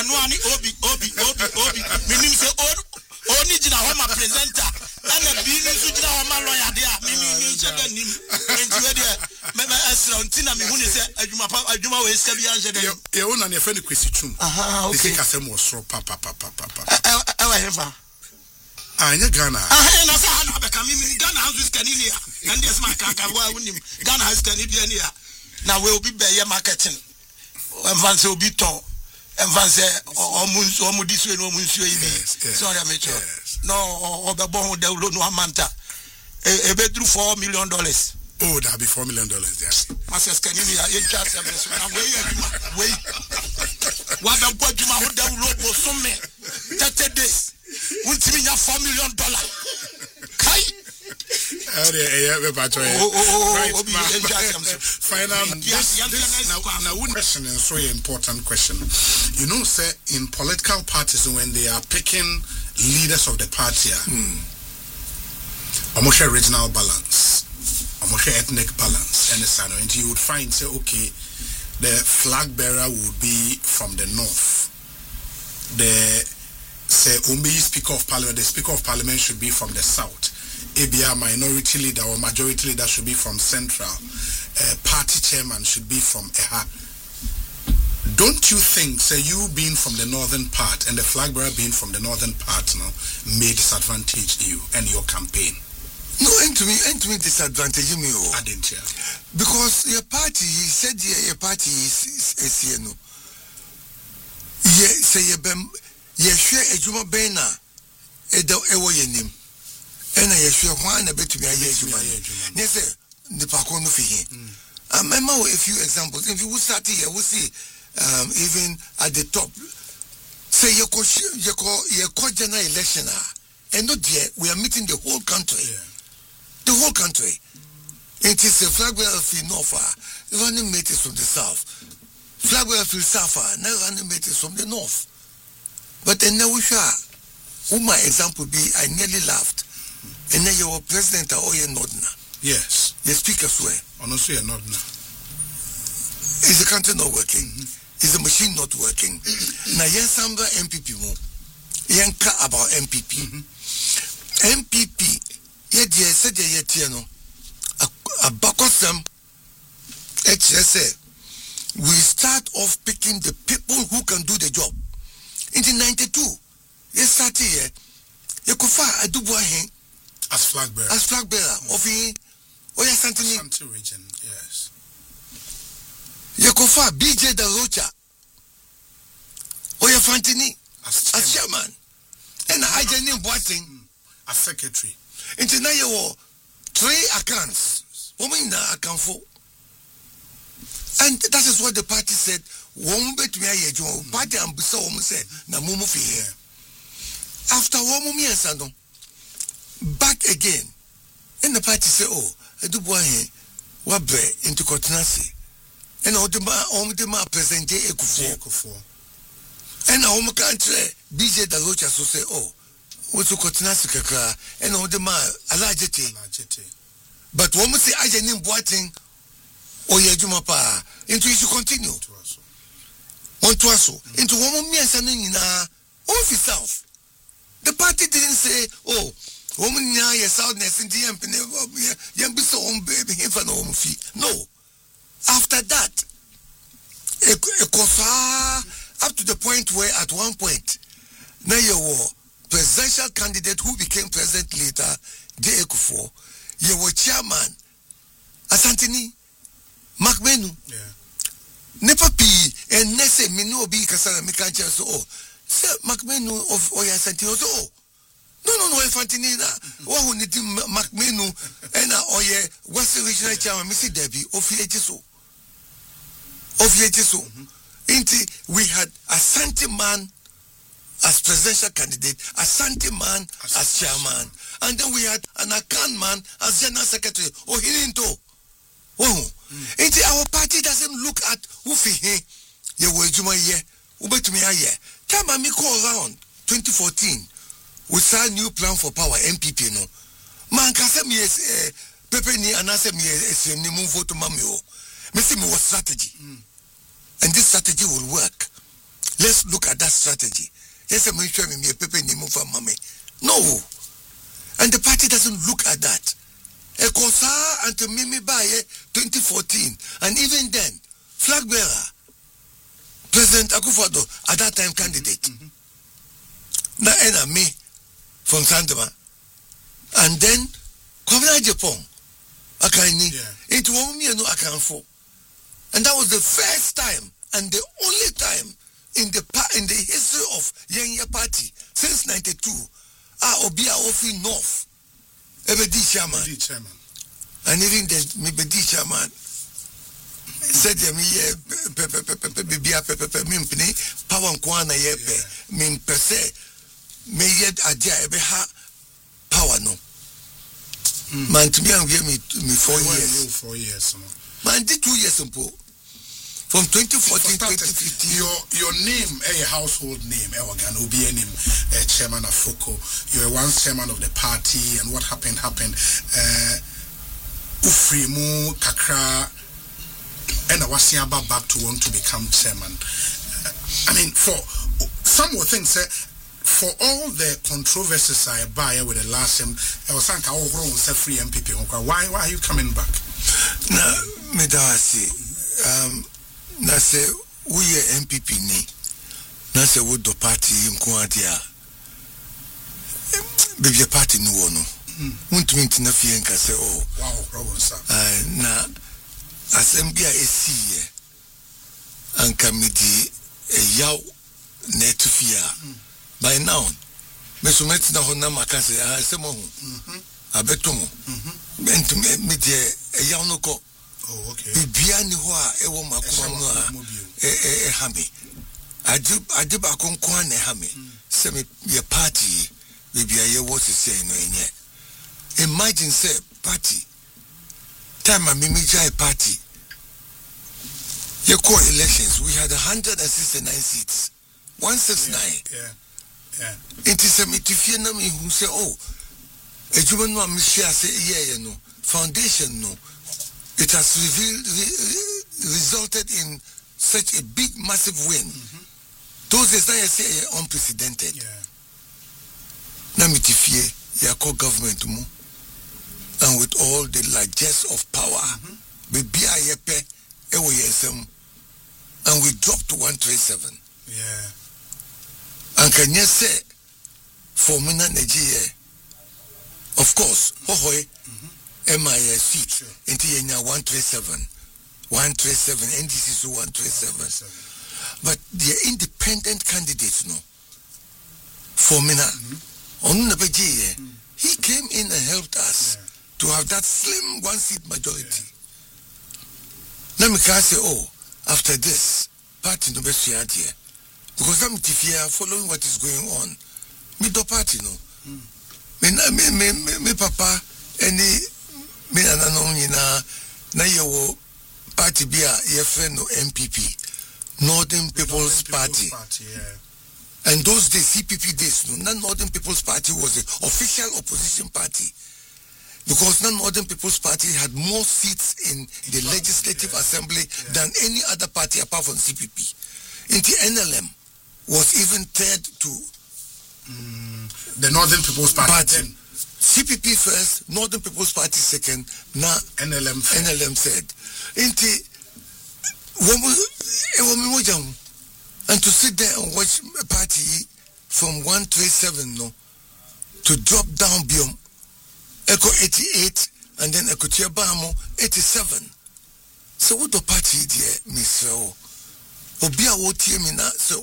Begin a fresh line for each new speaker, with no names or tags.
ɛno ani obi menim sɛ oni gyina hɔ ma presenter ana bi ni so gyina hɔ ma lawyer de a me hyɛ nim enti we de me asra ntina me hu ne sɛ adwuma we ska bi anhyɛ de
ye wona ne fa ne kwesi twum
okay
ka sɛ mo soro pa
ewa hefa
anya Ghana
na sa ha na be ka me Ghana house scanning here and this man ka wa unim Ghana house scanning bi ani na we obi be ye marketing and say obi ton and say omu this way no omu nsuo yi sorry I'm sure no obebo de lo no amanta e be through $4 million.
Oh, that be $4 million there.
Master scanning here you just service na we wa be gbajuma ho de lo bo so me 30 days untimi nya $4 million kai
final now one question is so important question. You know, say in political parties when they are picking leaders of the party, almost regional balance, almost ethnic balance, and you would find say okay, the flag bearer would be from the north. The say Speaker of Parliament, the Speaker of Parliament should be from the south. ABR minority leader or majority leader should be from central. Party chairman should be from EHA. Don't you think, say you being from the northern part and the flag bearer being from the northern part now may disadvantage you and your campaign?
No, and to me disadvantage me.
I didn't hear.
Because your party, he said your party is you know. Say you share a juma bena ewo yenim. And I assure one a bit to me. Yes, the Paco no fee. I remember a few examples. If you would start here, we'll see even at the top. Say your general election, and not yet we are meeting the whole country. The whole country. It is a flag bearer of North, running mates from the south. Flag bearer of South, now running mates from the north. But then now we shall. Who my example be, I nearly laughed. And then your president or your Nodna.
Yes.
The speaker swear.
Honestly, Nodna.
Is the country not working? Is the machine not working? Now, yes, I'm the MPP mo. Yanka about MPP. MPP. Yet, yes, said yet, you know, a bakosam. We start off picking the people who can do the job. In the 92, yes, started here. You could find a dubois
as flag bearer
of Santi
region, yes.
Yakofa BJ Da Rocha Oya Fantini as chairman and I name Boating
as secretary.
Into now you 3 accounts. Woman account for. And that is what the party said. One bet me a party and so said na mumu fi here. After one moment and Sandon back again, and the party say, oh, I do boy wabre into Kotinasi. And all the ma present Ekufu. And our country, BJ Da Rocha so say, oh, what's to Kotinasi Kaka, and all the ma alajete. But one must say, I didn't boating, or Yajumapa, into you should continue. One to us, into one me and Sanina, office south. The party didn't say, oh, woman now your soundness in the young so baby him for no fee. No. After that, it goes up to the point where at one point, now you were presidential candidate who became president later, J. Ekufo, you were chairman, Asantini, Macmenu, Nepa P, and Nesse Minu be Casana Mikancha so. Sir Macmenu of Oya Santino. Oh, no, Fantinina. What who need Macmenu and Oye Western Regional Chairman, Missy Debbie of Yejiso. We had a Santi man as presidential candidate, a Santi man as chairman, and then we had an Akan man as general secretary. Oh, he didn't know. Oh, our party doesn't look at Ufi. You were Juma ye, Ubet me a year. Time I call around 2014 we saw a new plan for power MPP no man can say me pepe ni anase me esem ni move to mamio me see me what strategy and this strategy will work let's look at that strategy. Yes, I'm sure me paper ni move for mommy. No. And the party doesn't look at that. Ekosa until Mimi Baye 2014. And even then, flag bearer, President Akufo-Addo, at that time candidate. Na me from Sandema. And then, Kwabena Japan, Akani, into Omi no Akanfo. And that was the first time and the only time in the history of Yenya Party since 92. Obia Ofi North. Ebedi chairman. And even the Mibedi chairman said me mimpini power nkwana yepe min pese me yet adia ebe ha power no. Man to me 4 years.
4 years.
Man did 2 years simple. From 2014 to 2015.
Your name, a household name, Obi name, chairman of FOCO. You were once chairman of the party, and what happened. Ufrimu, Kakra, and Awasiaba back to want to become chairman. I mean, for some would think, for all the controversies I buy with the last time, I was thinking, free MPP. Why are you coming back?
Now, Medawasi, na se uye MPP ni na se wo do party nkoadia bebia party no wono untumi ntina fie nka se
wow problem sir
na assembly esi anka midi yaw na etufia by now meso metina ho na maka se asemo ho abetomo entumi midi yaw no ko.
Oh, okay.
Bibiani hoa ewo makuma mwa hame. Ajiba konkwa ne hame. Semi ye party bibia ye what is saying no enye. Imagine say party. Time a mimija party. Ye call elections. We had 169 seats. 169.
Yeah.
It is a mitifia na mi who say ejuma no amishia say ye no. Foundation no. It has resulted in such a big, massive win. Those days, I say, unprecedented. Namitifie, Yako government mu, and with all the largesse of power, we be a yepe, and we dropped to 137. And can you say, for Mina Nigeria, of course, hohoi. MIS into 137, NDC 137. But the independent candidates, no, for Mina, he came in and helped us to have that slim 1-seat majority. Let me say, after this, party no best here, because I'm following what is going on. Me do party no, me papa any. Me na yewo party bia ye friend no MPP Northern People's Party. And those days CPP days no Northern People's Party was the official opposition party, because Northern People's Party had more seats in the legislative assembly than any other party apart from CPP. In the NLM was even third to
the Northern People's Party.
CPP first, Northern People's Party second, now NLM third. And to sit there and watch a party from 137 to drop down beyond Echo 88 and then Echo Tiabamo 87. So what the party there, Miss Obia wotie me na so